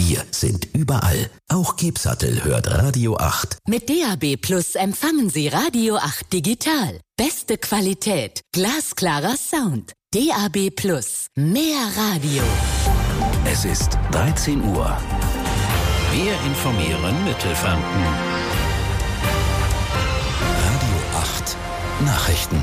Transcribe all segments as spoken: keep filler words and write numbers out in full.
Wir sind überall. Auch Gebsattel hört Radio acht. Mit D A B Plus empfangen Sie Radio acht digital. Beste Qualität, glasklarer Sound. D A B Plus, mehr Radio. Es ist dreizehn Uhr. Wir informieren Mittelfranken. Radio acht Nachrichten.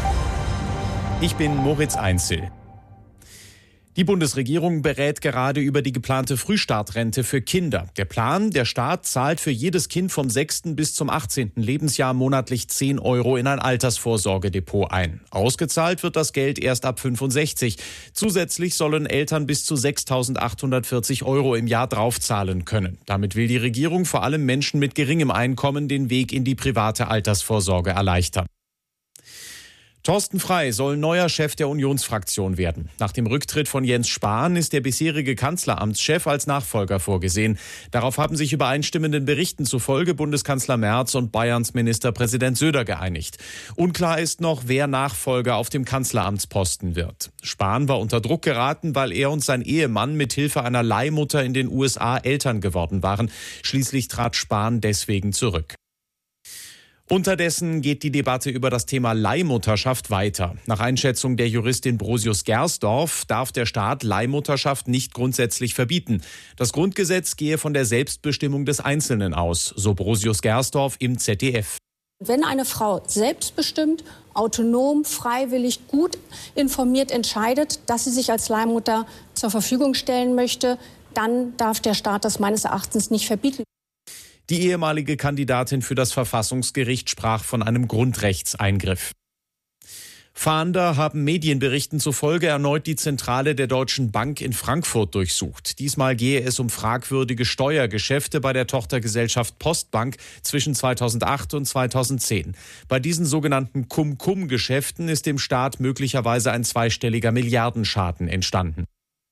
Ich bin Moritz Einzel. Die Bundesregierung berät gerade über die geplante Frühstartrente für Kinder. Der Plan, der Staat zahlt für jedes Kind vom sechsten bis zum achtzehnten Lebensjahr monatlich zehn Euro in ein Altersvorsorgedepot ein. Ausgezahlt wird das Geld erst ab fünfundsechzig. Zusätzlich sollen Eltern bis zu sechstausendachthundertvierzig Euro im Jahr draufzahlen können. Damit will die Regierung vor allem Menschen mit geringem Einkommen den Weg in die private Altersvorsorge erleichtern. Thorsten Frey soll neuer Chef der Unionsfraktion werden. Nach dem Rücktritt von Jens Spahn ist der bisherige Kanzleramtschef als Nachfolger vorgesehen. Darauf haben sich übereinstimmenden Berichten zufolge Bundeskanzler Merz und Bayerns Ministerpräsident Söder geeinigt. Unklar ist noch, wer Nachfolger auf dem Kanzleramtsposten wird. Spahn war unter Druck geraten, weil er und sein Ehemann mit Hilfe einer Leihmutter in den U S A Eltern geworden waren. Schließlich trat Spahn deswegen zurück. Unterdessen geht die Debatte über das Thema Leihmutterschaft weiter. Nach Einschätzung der Juristin Brosius-Gersdorf darf der Staat Leihmutterschaft nicht grundsätzlich verbieten. Das Grundgesetz gehe von der Selbstbestimmung des Einzelnen aus, so Brosius-Gersdorf im Z D F. Wenn eine Frau selbstbestimmt, autonom, freiwillig, gut informiert entscheidet, dass sie sich als Leihmutter zur Verfügung stellen möchte, dann darf der Staat das meines Erachtens nicht verbieten. Die ehemalige Kandidatin für das Verfassungsgericht sprach von einem Grundrechtseingriff. Fahnder haben Medienberichten zufolge erneut die Zentrale der Deutschen Bank in Frankfurt durchsucht. Diesmal gehe es um fragwürdige Steuergeschäfte bei der Tochtergesellschaft Postbank zwischen zweitausendacht und zweitausendzehn. Bei diesen sogenannten Cum-Cum-Geschäften ist dem Staat möglicherweise ein zweistelliger Milliardenschaden entstanden.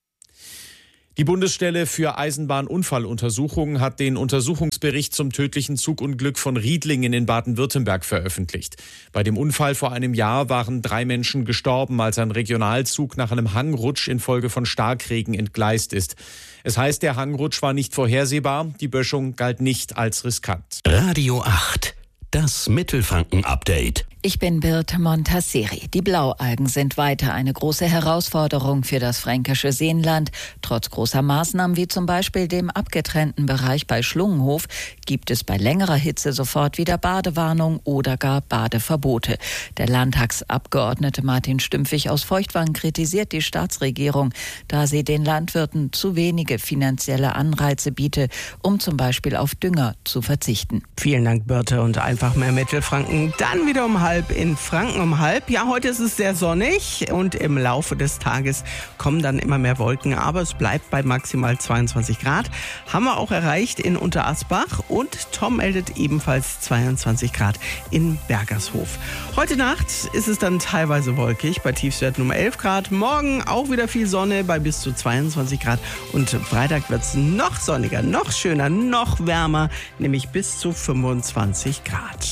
Die Bundesstelle für Eisenbahnunfalluntersuchungen hat den Untersuchungsbericht zum tödlichen Zugunglück von Riedlingen in Baden-Württemberg veröffentlicht. Bei dem Unfall vor einem Jahr waren drei Menschen gestorben, als ein Regionalzug nach einem Hangrutsch infolge von Starkregen entgleist ist. Es heißt, der Hangrutsch war nicht vorhersehbar, die Böschung galt nicht als riskant. Radio acht, das Mittelfranken-Update. Ich bin Birte Montasseri. Die Blaualgen sind weiter eine große Herausforderung für das fränkische Seenland. Trotz großer Maßnahmen wie zum Beispiel dem abgetrennten Bereich bei Schlungenhof gibt es bei längerer Hitze sofort wieder Badewarnung oder gar Badeverbote. Der Landtagsabgeordnete Martin Stümpfig aus Feuchtwangen kritisiert die Staatsregierung, da sie den Landwirten zu wenige finanzielle Anreize biete, um zum Beispiel auf Dünger zu verzichten. Vielen Dank, Birte, und einfach mehr Mittelfranken. Dann wieder um halb in Franken um halb. Ja, heute ist es sehr sonnig und im Laufe des Tages kommen dann immer mehr Wolken, aber es bleibt bei maximal zweiundzwanzig Grad. Haben wir auch erreicht in Unterasbach und Tom meldet ebenfalls zweiundzwanzig Grad in Bergershof. Heute Nacht ist es dann teilweise wolkig bei Tiefstwerten um elf Grad. Morgen auch wieder viel Sonne bei bis zu zweiundzwanzig Grad und Freitag wird es noch sonniger, noch schöner, noch wärmer, nämlich bis zu fünfundzwanzig Grad.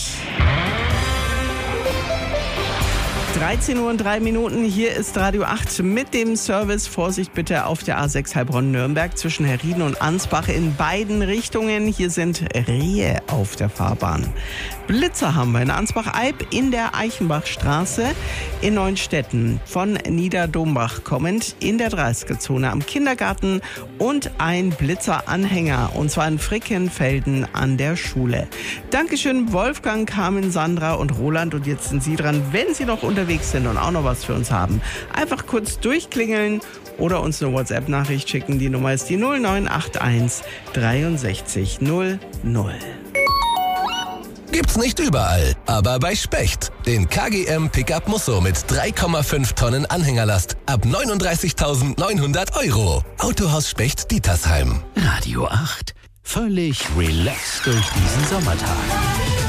dreizehn Uhr und drei Minuten, hier ist Radio acht mit dem Service. Vorsicht bitte auf der A sechs Heilbronn-Nürnberg zwischen Herrieden und Ansbach in beiden Richtungen. Hier sind Rehe auf der Fahrbahn. Blitzer haben wir in Ansbach-Eib in der Eichenbachstraße, in Neunstetten von Niederdombach kommend in der dreißiger-Zone am Kindergarten und ein Blitzeranhänger und zwar in Frickenfelden an der Schule. Dankeschön Wolfgang, Carmen, Sandra und Roland und jetzt sind Sie dran, wenn Sie noch unterwegs sind und auch noch was für uns haben. Einfach kurz durchklingeln oder uns eine WhatsApp-Nachricht schicken. Die Nummer ist die null neun acht eins dreiundsechzig null null. Gibt's nicht überall, aber bei Specht. Den K G M Pickup Musso mit drei Komma fünf Tonnen Anhängerlast ab neununddreißigtausendneunhundert Euro. Autohaus Specht Dietersheim. Radio acht. Völlig relaxed durch diesen Sommertag.